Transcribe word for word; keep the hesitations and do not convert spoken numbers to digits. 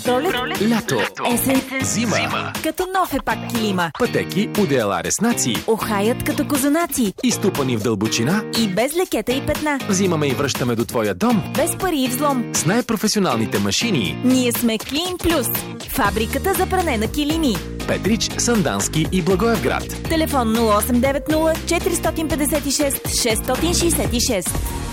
Пролет, лято, есен, зима. като нов е пак килима. Пътеки от Еларес нации. Охаят като козунаци. Изтупани в дълбочина. И без лекета и петна. Взимаме и връщаме до твоя дом. Без пари и взлом. С най-професионалните машини. Ние сме Клин Плюс. Фабриката за пране на килими. Петрич, Сандански и Благоевград. Телефон нула осем девет нула четири пет шест шест шест шест шест.